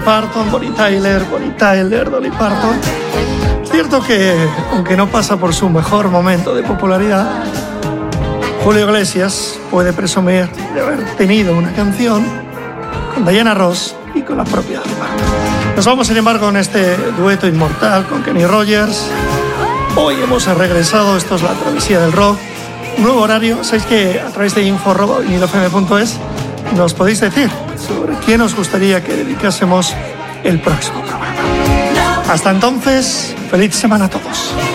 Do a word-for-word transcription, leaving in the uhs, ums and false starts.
Parton, Bonnie Tyler, Bonnie Tyler, Dolly Parton. Es cierto que, aunque no pasa por su mejor momento de popularidad, Julio Iglesias puede presumir de haber tenido una canción con Diana Ross y con la propia Dolly Parton. Nos vamos, sin embargo, en este dueto inmortal con Kenny Rogers. Hoy hemos regresado, esto es la travesía del rock. Un nuevo horario, sabéis que a través de info arroba vinilo f m punto es nos podéis decir sobre quién os gustaría que dedicásemos el próximo programa. Hasta entonces, feliz semana a todos.